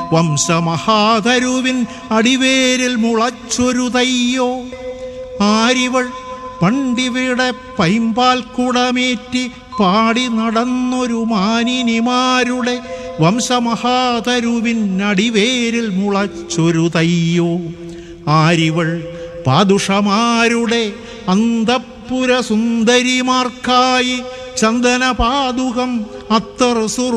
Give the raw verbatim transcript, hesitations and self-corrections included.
വംശമഹാതരുവിൻ അടിവേരിൽ മുളച്ചൊരു തയ്യോ. ആരിവൾ പണ്ടിവിടെ പൈമ്പാൽ കുടമേറ്റി പാടി നടന്നൊരു മാനിനിമാരുടെ വംശമഹാതരുവിൻ അടിവേരിൽ മുളച്ചൊരു തയ്യോ. ആരിവൾ പാദുഷമാരുടെ അന്തഃപുര സുന്ദരിമാർക്കായി ചന്ദന പാതുകം അത്തർ